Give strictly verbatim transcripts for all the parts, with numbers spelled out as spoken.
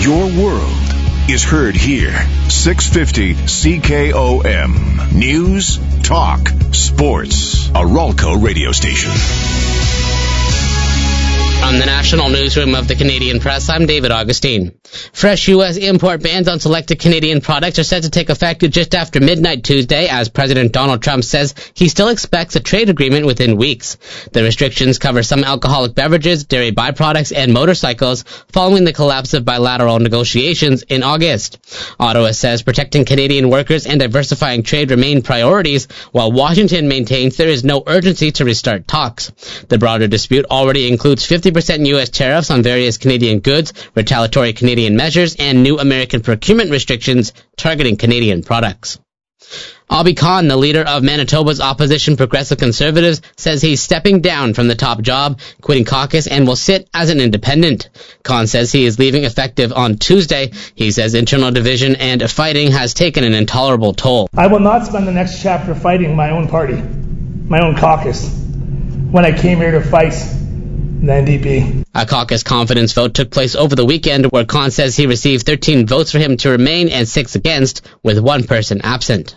Your world is heard here. six fifty C K O M. News, talk, sports. A Ralco radio station. From the National Newsroom of the Canadian Press, I'm David Augustine. Fresh U S import bans on selected Canadian products are set to take effect just after midnight Tuesday, as President Donald Trump says he still expects a trade agreement within weeks. The restrictions cover some alcoholic beverages, dairy byproducts, and motorcycles following the collapse of bilateral negotiations in August. Ottawa says protecting Canadian workers and diversifying trade remain priorities, while Washington maintains there is no urgency to restart talks. The broader dispute already includes fifty percent U S tariffs on various Canadian goods, retaliatory Canadian measures, and new American procurement restrictions targeting Canadian products. Abi Khan, the leader of Manitoba's opposition Progressive Conservatives, says he's stepping down from the top job, quitting caucus, and will sit as an independent. Khan says he is leaving effective on Tuesday. He says internal division and fighting has taken an intolerable toll. I will not spend the next chapter fighting my own party, my own caucus, when I came here to fight the N D P. A caucus confidence vote took place over the weekend, where Khan says he received thirteen votes for him to remain and six against, with one person absent.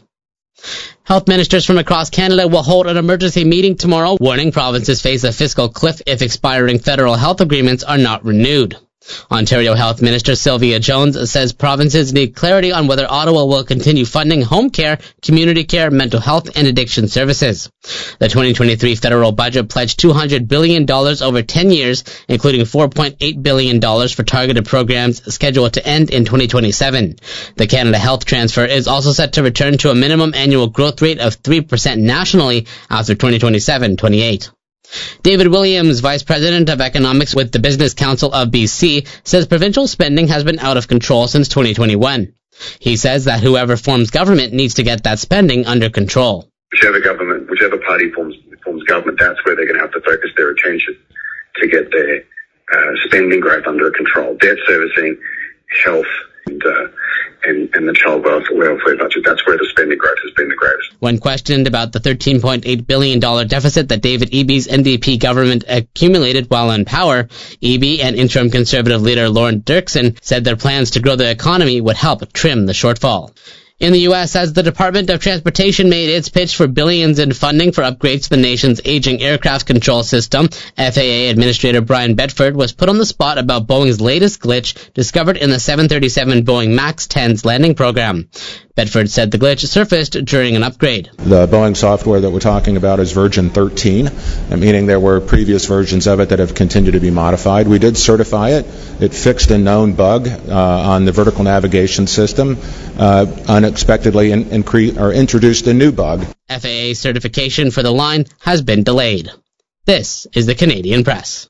Health ministers from across Canada will hold an emergency meeting tomorrow, warning provinces face a fiscal cliff if expiring federal health agreements are not renewed. Ontario Health Minister Sylvia Jones says provinces need clarity on whether Ottawa will continue funding home care, community care, mental health, and addiction services. The twenty twenty-three federal budget pledged two hundred billion dollars over ten years, including four point eight billion dollars for targeted programs scheduled to end in twenty twenty-seven. The Canada Health Transfer is also set to return to a minimum annual growth rate of three percent nationally after twenty twenty-seven twenty-eight. David Williams, Vice President of Economics with the Business Council of B C, says provincial spending has been out of control since twenty twenty-one. He says that whoever forms government needs to get that spending under control. Whichever government, whichever party forms forms government, that's where they're going to have to focus their attention to get their uh, spending growth under control. Debt servicing, health, and, uh, and, and the child welfare budget, that's where the spending growth has been the greatest. When questioned about the thirteen point eight billion dollars deficit that David Eby's N D P government accumulated while in power, Eby and interim Conservative leader Lauren Dirksen said their plans to grow the economy would help trim the shortfall. In the U S, as the Department of Transportation made its pitch for billions in funding for upgrades to the nation's aging aircraft control system, F A A Administrator Brian Bedford was put on the spot about Boeing's latest glitch discovered in the seven thirty-seven Boeing MAX ten's landing program. Bedford said the glitch surfaced during an upgrade. The Boeing software that we're talking about is version thirteen, meaning there were previous versions of it that have continued to be modified. We did certify it. It fixed a known bug uh, on the vertical navigation system, uh, unexpectedly in, incre- or introduced a new bug. F A A certification for the line has been delayed. This is the Canadian Press.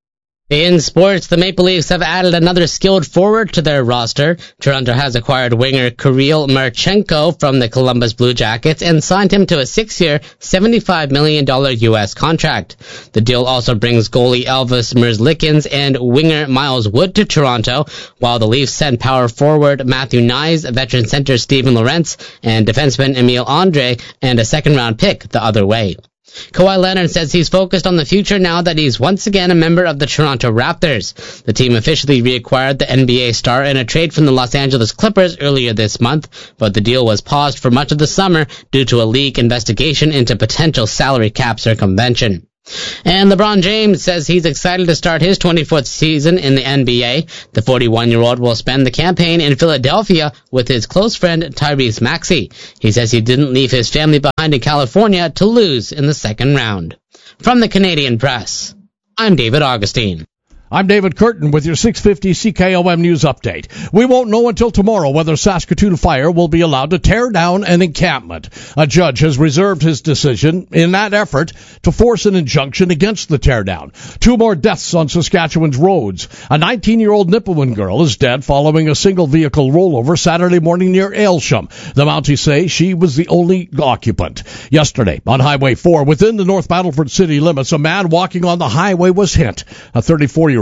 In sports, the Maple Leafs have added another skilled forward to their roster. Toronto has acquired winger Kirill Marchenko from the Columbus Blue Jackets and signed him to a six-year, seventy-five million dollars U S contract. The deal also brings goalie Elvis Merzlikins and winger Miles Wood to Toronto, while the Leafs send power forward Matthew Knies, veteran center Steven Lorentz, and defenseman Emile Andre, and a second-round pick the other way. Kawhi Leonard says he's focused on the future now that he's once again a member of the Toronto Raptors. The team officially reacquired the N B A star in a trade from the Los Angeles Clippers earlier this month, but the deal was paused for much of the summer due to a league investigation into potential salary cap circumvention. And LeBron James says he's excited to start his twenty-fourth season in the N B A. The forty-one-year-old will spend the campaign in Philadelphia with his close friend Tyrese Maxey. He says he didn't leave his family behind in California to lose in the second round. From the Canadian Press, I'm David Augustine. I'm David Curtin with your six fifty C K O M News Update. We won't know until tomorrow whether Saskatoon Fire will be allowed to tear down an encampment. A judge has reserved his decision in that effort to force an injunction against the teardown. Two more deaths on Saskatchewan's roads. A nineteen-year-old Nipawin girl is dead following a single-vehicle rollover Saturday morning near Aylsham. The Mounties say she was the only occupant. Yesterday, on Highway four, within the North Battleford city limits, a man walking on the highway was hit. A thirty-four-year-old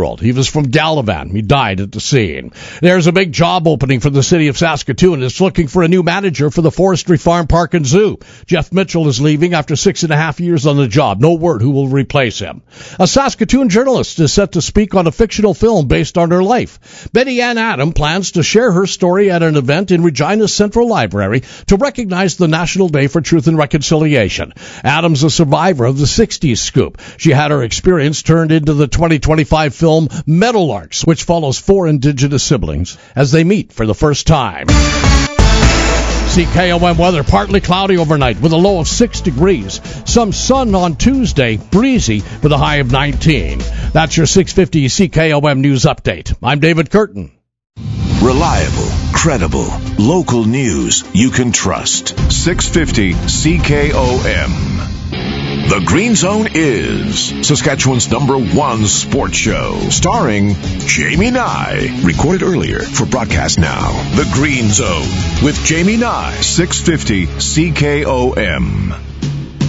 sixty-one-year-old. He was from Gallivan. He died at the scene. There's a big job opening for the city of Saskatoon. It's looking for a new manager for the Forestry Farm Park and Zoo. Jeff Mitchell is leaving after six and a half years on the job. No word who will replace him. A Saskatoon journalist is set to speak on a fictional film based on her life. Betty Ann Adam plans to share her story at an event in Regina's Central Library to recognize the National Day for Truth and Reconciliation. Adam's a survivor of the sixties scoop. She had her experience turned into the twenty twenty-five film Meadowlarks, which follows four Indigenous siblings as they meet for the first time. C K O M weather, partly cloudy overnight with a low of six degrees. Some sun on Tuesday, breezy with a high of nineteen. That's your six fifty C K O M News Update. I'm David Curtin. Reliable, credible, local news you can trust. six fifty C K O M. The Green Zone is Saskatchewan's number one sports show, starring Jamie Nye. Recorded earlier for broadcast now. The Green Zone with Jamie Nye. six fifty C K O M.